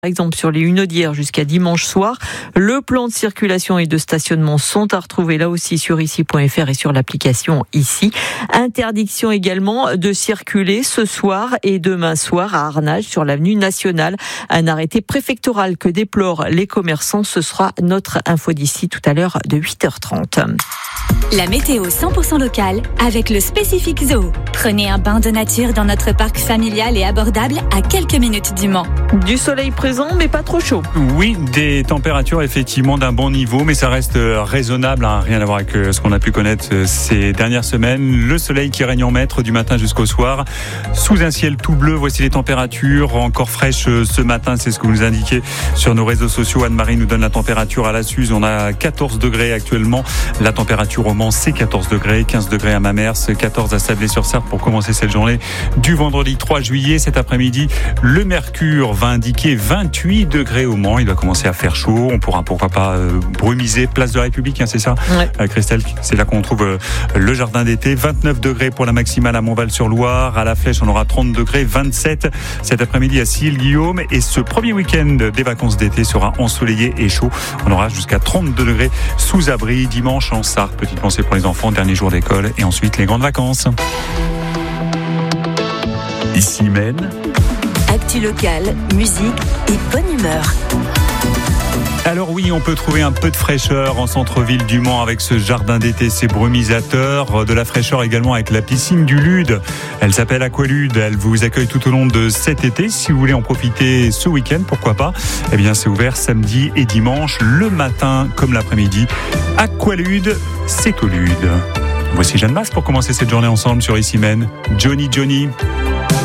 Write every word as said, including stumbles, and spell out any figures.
Par exemple, sur les Hunaudières jusqu'à dimanche soir. Le plan de circulation et de stationnement sont à retrouver là aussi sur ici point f r et sur l'application Ici. Interdiction également de circuler ce soir et demain soir à Arnage sur l'avenue nationale. Un arrêté préfectoral que déplorent les commerçants. Ce sera notre info d'ici tout à l'heure de huit heures trente. La météo cent pour cent locale avec le Spécifique Zoo. Prenez un bain de nature dans notre parc familial et abordable à quelques minutes du Mans. Du soleil présent, mais pas trop chaud. Oui, des températures effectivement d'un bon niveau, mais ça reste raisonnable, hein, rien à voir avec ce qu'on a pu connaître ces dernières semaines. Le soleil qui règne en maître du matin jusqu'au soir, sous un ciel tout bleu. Voici les températures encore fraîches ce matin, c'est ce que vous nous indiquez sur nos réseaux sociaux. Anne-Marie nous donne la température à la Suze, on a quatorze degrés actuellement. La température au Mans, c'est quatorze degrés, quinze degrés à Mamers, quatorze à Sablé-sur-Sarthe pour commencer cette journée du vendredi trois juillet. Cet après-midi, le mercure va indiquer vingt-huit degrés au Mans. Il va commencer à faire chaud. On pourra pourquoi pas euh, brumiser place de la République, hein, c'est ça, ouais. euh, Christelle, c'est là qu'on trouve euh, le jardin d'été. vingt-neuf degrés pour la maximale à Montval-sur-Loire. À la Flèche, on aura trente degrés, vingt-sept cet après-midi à Sille-Guillaume. Et ce premier week-end des vacances d'été sera ensoleillé et chaud. On aura jusqu'à trente-deux degrés sous abri. Dimanche en Sarthe, petite pensée pour les enfants, dernier jour d'école et ensuite les grandes vacances. Ici Maine. Actu locale, musique et bonne humeur. Alors oui, on peut trouver un peu de fraîcheur en centre-ville du Mans avec ce jardin d'été, ces brumisateurs, de la fraîcheur également avec la piscine du Lude. Elle s'appelle Aqualude, elle vous accueille tout au long de cet été. Si vous voulez en profiter ce week-end, pourquoi pas ? Eh bien, c'est ouvert samedi et dimanche, le matin comme l'après-midi. Aqualude, c'est au Lude. Voici Jeanne Masse pour commencer cette journée ensemble sur Ici Maine. Johnny Johnny.